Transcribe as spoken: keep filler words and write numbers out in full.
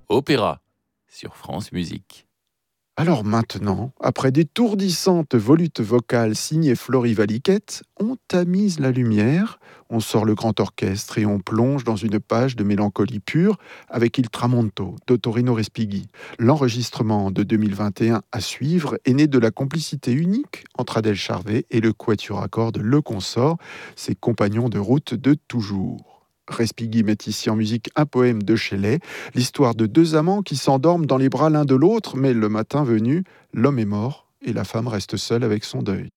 Opéra sur France Musique. Alors maintenant, après d'étourdissantes volutes vocales signées Flory Valiquette, on tamise la lumière, on sort le grand orchestre et on plonge dans une page de mélancolie pure avec Il Tramonto d'Ottorino Respighi. L'enregistrement de deux mille vingt et un à suivre est né de la complicité unique entre Adèle Charvet et le quatuor à cordes Le Consort, ses compagnons de route de toujours. Respighi met ici en musique un poème de Shelley, l'histoire de deux amants qui s'endorment dans les bras l'un de l'autre, mais le matin venu, l'homme est mort et la femme reste seule avec son deuil.